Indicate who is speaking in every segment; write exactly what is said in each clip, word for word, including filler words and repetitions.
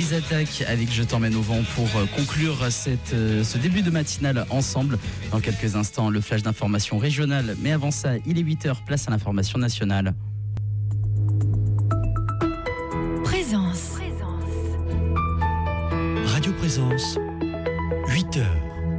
Speaker 1: Louise Attaque avec Je t'emmène au vent pour conclure cette, ce début de matinale ensemble. Dans quelques instants, le flash d'information régionale. Mais avant ça, il est huit heures, place à l'information nationale.
Speaker 2: Présence.
Speaker 3: Radio Présence, huit heures.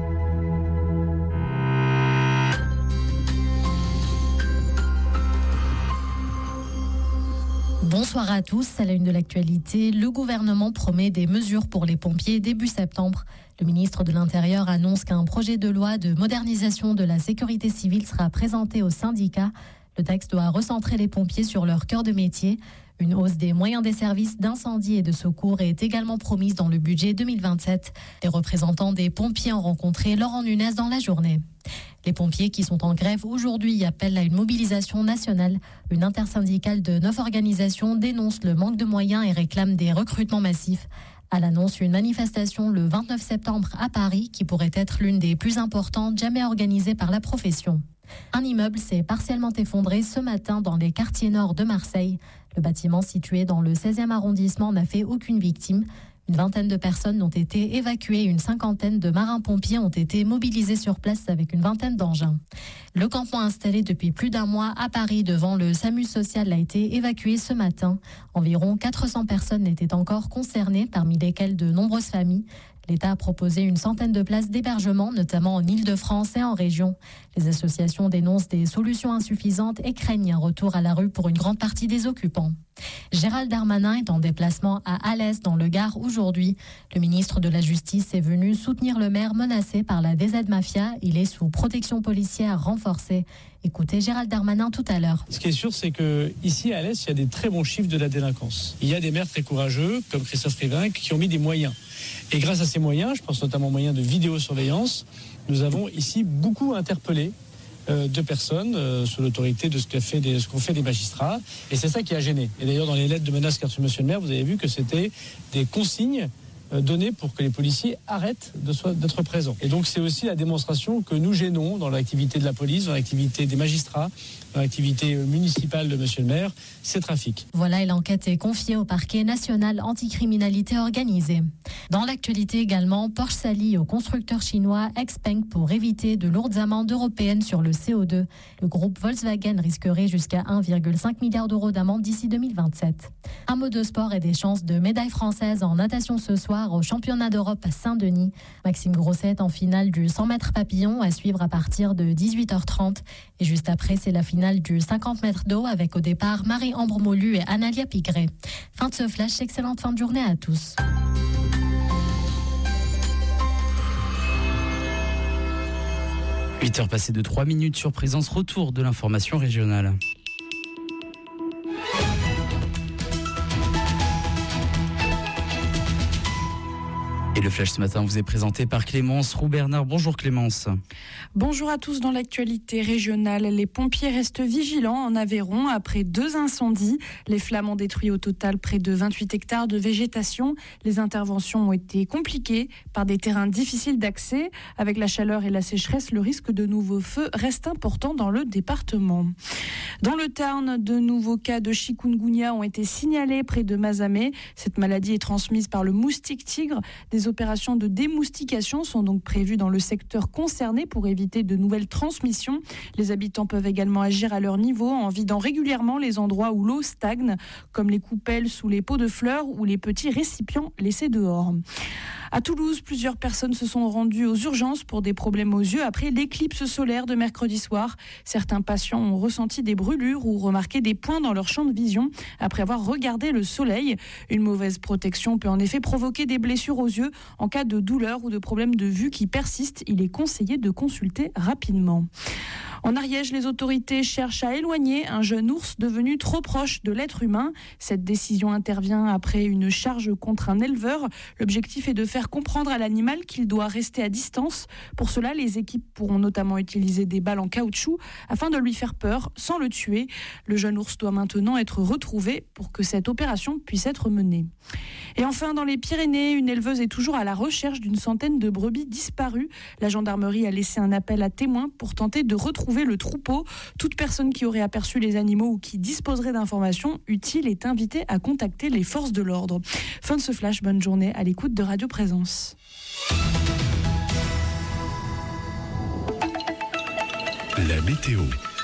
Speaker 2: Bonsoir à tous. À la une de l'actualité, le gouvernement promet des mesures pour les pompiers début septembre. Le ministre de l'Intérieur annonce qu'un projet de loi de modernisation de la sécurité civile sera présenté aux syndicats. Le texte doit recentrer les pompiers sur leur cœur de métier. Une hausse des moyens des services d'incendie et de secours est également promise dans le budget deux mille vingt-sept. Les représentants des pompiers ont rencontré Laurent Nunez dans la journée. Les pompiers qui sont en grève aujourd'hui appellent à une mobilisation nationale. Une intersyndicale de neuf organisations dénonce le manque de moyens et réclame des recrutements massifs. À l'annonce, une manifestation le vingt-neuf septembre à Paris qui pourrait être l'une des plus importantes jamais organisées par la profession. Un immeuble s'est partiellement effondré ce matin dans les quartiers nord de Marseille. Le bâtiment situé dans le seizième arrondissement n'a fait aucune victime. Une vingtaine de personnes ont été évacuées, une cinquantaine de marins-pompiers ont été mobilisés sur place avec une vingtaine d'engins. Le campement installé depuis plus d'un mois à Paris devant le SAMU social a été évacué ce matin. Environ quatre cents personnes étaient encore concernées, parmi lesquelles de nombreuses familles. L'État a proposé une centaine de places d'hébergement, notamment en Île-de-France et en région. Les associations dénoncent des solutions insuffisantes et craignent un retour à la rue pour une grande partie des occupants. Gérald Darmanin est en déplacement à Alès dans le Gard aujourd'hui. Le ministre de la Justice est venu soutenir le maire menacé par la D Z Mafia. Il est sous protection policière renforcée. Écoutez Gérald Darmanin tout à l'heure.
Speaker 4: Ce qui est sûr, c'est qu'ici à Alès, il y a des très bons chiffres de la délinquance. Il y a des maires très courageux, comme Christophe Rivinc, qui ont mis des moyens. Et grâce à ces moyens, je pense notamment aux moyens de vidéosurveillance, nous avons ici beaucoup interpellé euh, de personnes euh, sous l'autorité de ce qu'a fait des, ce qu'ont fait des magistrats. Et c'est ça qui a gêné. Et d'ailleurs, dans les lettres de menaces qu'a reçues Monsieur le maire, vous avez vu que c'était des consignes euh, données pour que les policiers arrêtent de so- d'être présents. Et donc, c'est aussi la démonstration que nous gênons dans l'activité de la police, dans l'activité des magistrats, dans l'activité municipale de Monsieur le maire, ces trafics.
Speaker 2: Voilà, et l'enquête est confiée au parquet national anticriminalité organisée. Dans l'actualité également, Porsche s'allie au constructeur chinois Xpeng pour éviter de lourdes amendes européennes sur le C O deux. Le groupe Volkswagen risquerait jusqu'à un virgule cinq milliard d'euros d'amende d'ici deux mille vingt-sept. Un mot de sport et des chances de médaille française en natation ce soir au championnat d'Europe à Saint-Denis. Maxime Grosset en finale du cent mètres papillon à suivre à partir de dix-huit heures trente. Et juste après, c'est la finale du cinquante mètres d'eau avec au départ Marie-Ambre Molu et Analia Pigré. Fin de ce flash, excellente fin de journée à tous.
Speaker 1: huit heures passées de trois minutes sur Présence, retour de l'information régionale. Et le flash ce matin vous est présenté par Clémence Roux-Bernard. Bonjour Clémence.
Speaker 5: Bonjour à tous. Dans l'actualité régionale, les pompiers restent vigilants en Aveyron après deux incendies. Les flammes ont détruit au total près de vingt-huit hectares de végétation. Les interventions ont été compliquées par des terrains difficiles d'accès. Avec la chaleur et la sécheresse, le risque de nouveaux feux reste important dans le département. Dans le Tarn, de nouveaux cas de chikungunya ont été signalés près de Mazamet. Cette maladie est transmise par le moustique tigre. Des opérations de démoustication sont donc prévues dans le secteur concerné pour éviter de nouvelles transmissions. Les habitants peuvent également agir à leur niveau en vidant régulièrement les endroits où l'eau stagne, comme les coupelles sous les pots de fleurs ou les petits récipients laissés dehors. À Toulouse, plusieurs personnes se sont rendues aux urgences pour des problèmes aux yeux après l'éclipse solaire de mercredi soir. Certains patients ont ressenti des brûlures ou remarqué des points dans leur champ de vision après avoir regardé le soleil. Une mauvaise protection peut en effet provoquer des blessures aux yeux. En cas de douleur ou de problème de vue qui persistent, il est conseillé de consulter rapidement. En Ariège, les autorités cherchent à éloigner un jeune ours devenu trop proche de l'être humain. Cette décision intervient après une charge contre un éleveur. L'objectif est de faire comprendre à l'animal qu'il doit rester à distance. Pour cela, les équipes pourront notamment utiliser des balles en caoutchouc afin de lui faire peur sans le tuer. Le jeune ours doit maintenant être retrouvé pour que cette opération puisse être menée. Et enfin, dans les Pyrénées, une éleveuse est toujours à la recherche d'une centaine de brebis disparues. La gendarmerie a laissé un appel à témoins pour tenter de retrouver retrouver le troupeau. Toute personne qui aurait aperçu les animaux ou qui disposerait d'informations utiles est invitée à contacter les forces de l'ordre. Fin de ce flash, bonne journée à l'écoute de Radio Présence.
Speaker 3: La météo.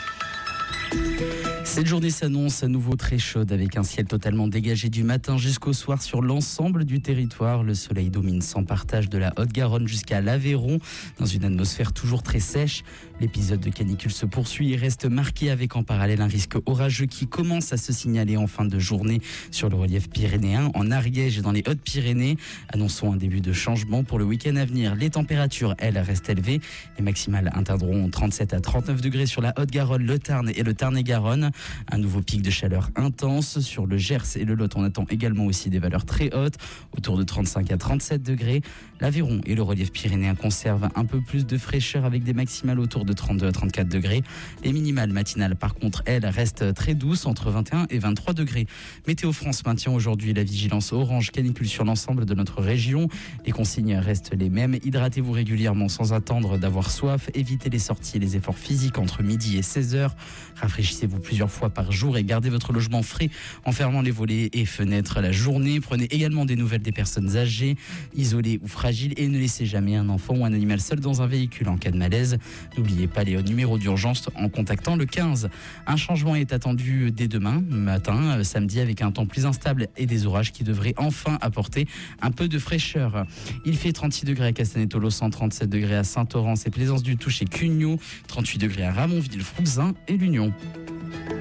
Speaker 1: Cette journée s'annonce à nouveau très chaude avec un ciel totalement dégagé du matin jusqu'au soir sur l'ensemble du territoire. Le soleil domine sans partage de la Haute-Garonne jusqu'à l'Aveyron dans une atmosphère toujours très sèche. L'épisode de canicule se poursuit et reste marqué avec en parallèle un risque orageux qui commence à se signaler en fin de journée sur le relief pyrénéen, en Ariège et dans les Hautes-Pyrénées. Annonçons un début de changement pour le week-end à venir. Les températures, elles, restent élevées. Les maximales atteindront trente-sept à trente-neuf degrés sur la Haute-Garonne, le Tarn et le Tarn-et-Garonne. Un nouveau pic de chaleur intense sur le Gers et le Lot. On attend également aussi des valeurs très hautes, autour de trente-cinq à trente-sept degrés. L'Aveyron et le relief pyrénéen conservent un peu plus de fraîcheur avec des maximales autour de trente-deux à trente-quatre degrés. Les minimales matinales, par contre, elles restent très douces, entre vingt et un et vingt-trois degrés. Météo France maintient aujourd'hui la vigilance orange canicule sur l'ensemble de notre région. Les consignes restent les mêmes. Hydratez-vous régulièrement sans attendre d'avoir soif. Évitez les sorties et les efforts physiques entre midi et seize heures. Rafraîchissez-vous plusieurs fois par jour et gardez votre logement frais en fermant les volets et fenêtres la journée. Prenez également des nouvelles des personnes âgées, isolées ou fragiles et ne laissez jamais un enfant ou un animal seul dans un véhicule en cas de malaise. N'oubliez pas les numéros d'urgence en contactant le quinze. Un changement est attendu dès demain matin, samedi, avec un temps plus instable et des orages qui devraient enfin apporter un peu de fraîcheur. Il fait trente-six degrés à Castanet-Tolosan, trente-sept degrés à Saint-Orens et Plaisance-du-Touche et Cugnot, trente-huit degrés à Ramonville, Frouzin et l'Union.